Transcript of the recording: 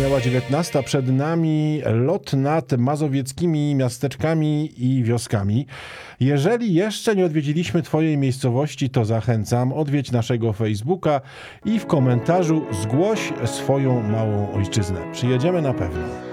minęła 19. Przed nami lot nad mazowieckimi miasteczkami i wioskami. Jeżeli jeszcze nie odwiedziliśmy Twojej miejscowości, to zachęcam. Odwiedź naszego Facebooka i w komentarzu zgłoś swoją małą ojczyznę. Przyjedziemy na pewno.